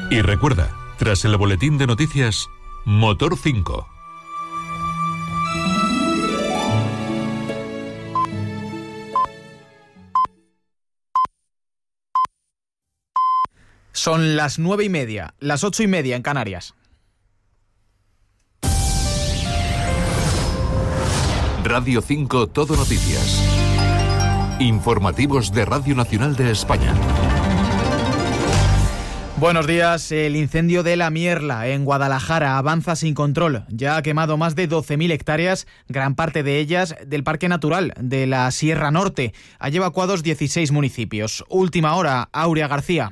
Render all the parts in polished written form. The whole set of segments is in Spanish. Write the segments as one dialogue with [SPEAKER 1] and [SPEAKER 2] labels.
[SPEAKER 1] Y recuerda, tras el boletín de noticias, Motor 5.
[SPEAKER 2] Son las 9:30, las 8:30 en Canarias.
[SPEAKER 1] Radio 5 Todo Noticias. Informativos de Radio Nacional de España.
[SPEAKER 2] Buenos días. El incendio de La Mierla, en Guadalajara, avanza sin control. Ya ha quemado más de 12.000 hectáreas, gran parte de ellas del Parque Natural de la Sierra Norte. Ha evacuados 16 municipios. Última hora, Aurea García.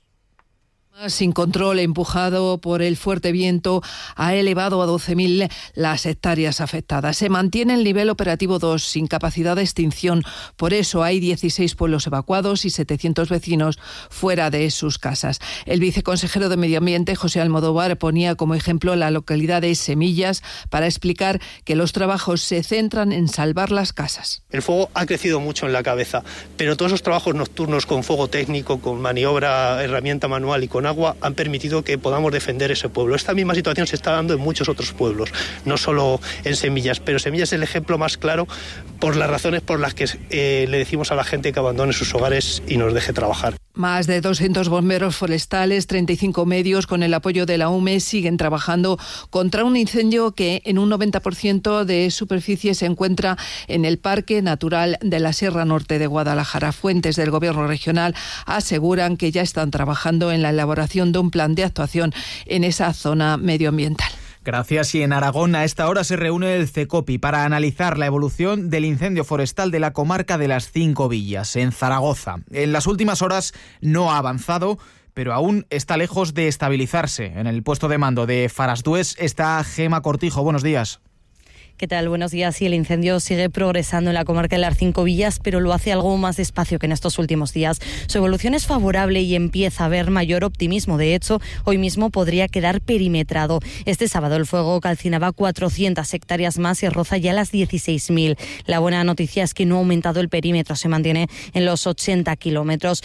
[SPEAKER 3] Sin control, empujado por el fuerte viento, ha elevado a 12.000 las hectáreas afectadas. Se mantiene el nivel operativo 2, sin capacidad de extinción. Por eso hay 16 pueblos evacuados y 700 vecinos fuera de sus casas. El viceconsejero de Medio Ambiente, José Almodóvar, ponía como ejemplo la localidad de Semillas para explicar que los trabajos se centran en salvar las casas.
[SPEAKER 4] El fuego ha crecido mucho en la cabeza, pero todos esos trabajos nocturnos con fuego técnico, con maniobra, herramienta manual y con agua han permitido que podamos defender ese pueblo. Esta misma situación se está dando en muchos otros pueblos, no solo en Semillas, pero Semillas es el ejemplo más claro por las razones por las que le decimos a la gente que abandone sus hogares y nos deje trabajar.
[SPEAKER 3] Más de 200 bomberos forestales, 35 medios con el apoyo de la UME siguen trabajando contra un incendio que en un 90% de superficie se encuentra en el Parque Natural de la Sierra Norte de Guadalajara. Fuentes del Gobierno regional aseguran que ya están trabajando en la elaboración de un plan de actuación en esa zona medioambiental.
[SPEAKER 2] Gracias. Y en Aragón a esta hora se reúne el CECOPI para analizar la evolución del incendio forestal de la comarca de las Cinco Villas, en Zaragoza. En las últimas horas no ha avanzado, pero aún está lejos de estabilizarse. En el puesto de mando de Farasdués está Gema Cortijo. Buenos días.
[SPEAKER 5] ¿Qué tal? Buenos días. Sí, el incendio sigue progresando en la comarca de las Cinco Villas, pero lo hace algo más despacio que en estos últimos días. Su evolución es favorable y empieza a haber mayor optimismo. De hecho, hoy mismo podría quedar perimetrado. Este sábado el fuego calcinaba 400 hectáreas más y roza ya las 16.000. La buena noticia es que no ha aumentado el perímetro, se mantiene en los 80 kilómetros.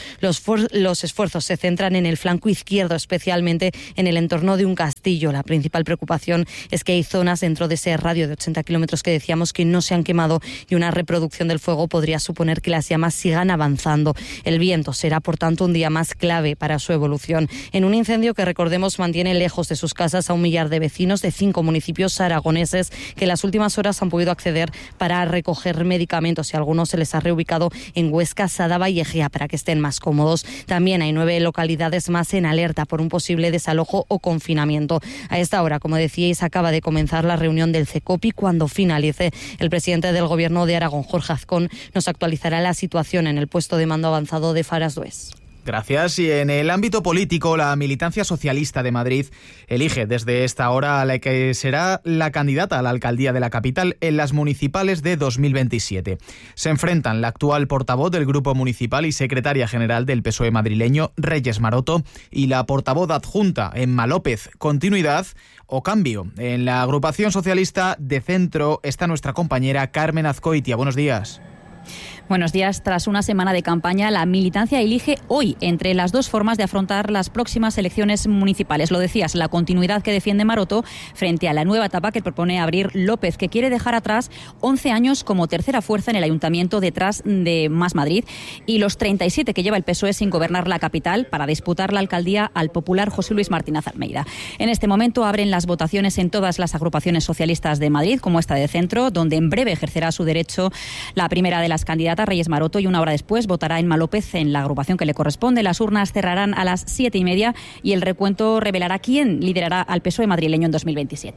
[SPEAKER 5] Los esfuerzos se centran en el flanco izquierdo, especialmente en el entorno de un castillo. La principal preocupación es que hay zonas dentro de ese radio de 80 kilómetros que decíamos que no se han quemado y una reproducción del fuego podría suponer que las llamas sigan avanzando. El viento será, por tanto, un día más clave para su evolución. En un incendio que, recordemos, mantiene lejos de sus casas a 1 millar de vecinos de 5 municipios aragoneses que en las últimas horas han podido acceder para recoger medicamentos y a algunos se les ha reubicado en Huesca, Sádava y Egea para que estén más cómodos. También hay 9 localidades más en alerta por un posible desalojo o confinamiento. A esta hora, como decíais, acaba de comenzar la reunión del CECOPI. Cuando finalice, el presidente del Gobierno de Aragón, Jorge Azcón, nos actualizará la situación en el puesto de mando avanzado de Farasdués.
[SPEAKER 2] Gracias. Y en el ámbito político, la militancia socialista de Madrid elige desde esta hora a la que será la candidata a la alcaldía de la capital en las municipales de 2027. Se enfrentan la actual portavoz del Grupo Municipal y secretaria general del PSOE madrileño, Reyes Maroto, y la portavoz adjunta, Emma López. ¿Continuidad o cambio? En la agrupación socialista de centro está nuestra compañera Carmen Azcoitia. Buenos días.
[SPEAKER 6] Buenos días. Tras una semana de campaña, la militancia elige hoy entre las dos formas de afrontar las próximas elecciones municipales. Lo decías, la continuidad que defiende Maroto frente a la nueva etapa que propone abrir López, que quiere dejar atrás 11 años como tercera fuerza en el ayuntamiento detrás de Más Madrid y los 37 que lleva el PSOE sin gobernar la capital para disputar la alcaldía al popular José Luis Martínez Almeida. En este momento abren las votaciones en todas las agrupaciones socialistas de Madrid, como esta de centro, donde en breve ejercerá su derecho la primera de las candidatas, Reyes Maroto, y una hora después votará Emma López en la agrupación que le corresponde. Las urnas cerrarán a las 7:30 y el recuento revelará quién liderará al PSOE madrileño en 2027.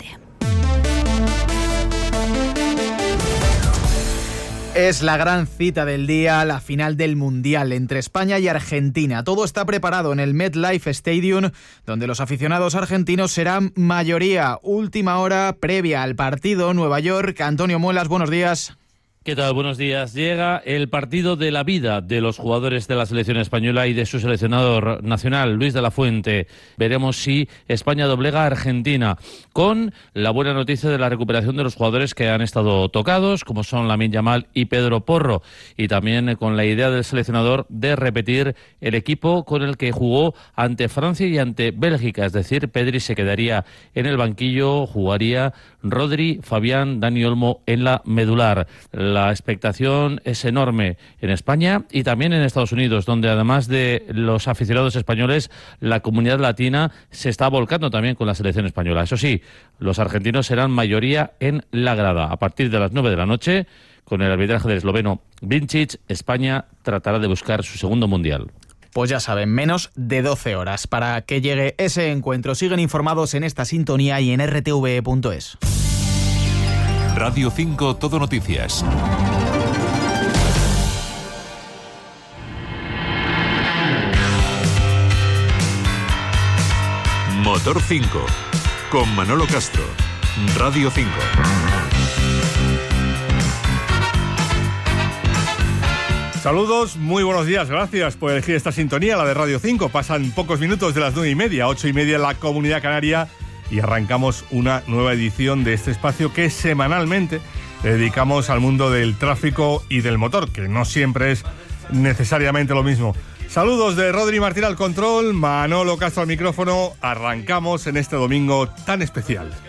[SPEAKER 2] Es la gran cita del día, la final del Mundial entre España y Argentina. Todo está preparado en el MetLife Stadium, donde los aficionados argentinos serán mayoría. Última hora previa al partido, Nueva York. Antonio Muelas, buenos días.
[SPEAKER 7] ¿Qué tal? Buenos días. Llega el partido de la vida de los jugadores de la selección española y de su seleccionador nacional, Luis de la Fuente. Veremos si España doblega a Argentina, con la buena noticia de la recuperación de los jugadores que han estado tocados, como son Lamine Yamal y Pedro Porro, y también con la idea del seleccionador de repetir el equipo con el que jugó ante Francia y ante Bélgica, es decir, Pedri se quedaría en el banquillo, jugaría Rodri, Fabián, Dani Olmo en la medular. La expectación es enorme en España y también en Estados Unidos, donde además de los aficionados españoles, la comunidad latina se está volcando también con la selección española. Eso sí, los argentinos serán mayoría en la grada. A partir de las 9 de la noche, con el arbitraje del esloveno Vincic, España tratará de buscar su segundo mundial.
[SPEAKER 2] Pues ya saben, menos de 12 horas para que llegue ese encuentro. Siguen informados en esta sintonía y en rtve.es.
[SPEAKER 1] Radio 5 Todo Noticias. Motor 5 con Manolo Castro. Radio 5.
[SPEAKER 8] Saludos, muy buenos días, gracias por elegir esta sintonía, la de Radio 5. Pasan pocos minutos de las 9:30, 8:30 en la Comunidad Canaria y arrancamos una nueva edición de este espacio que semanalmente le dedicamos al mundo del tráfico y del motor, que no siempre es necesariamente lo mismo. Saludos de Rodri Martín al control, Manolo Castro al micrófono. Arrancamos en este domingo tan especial.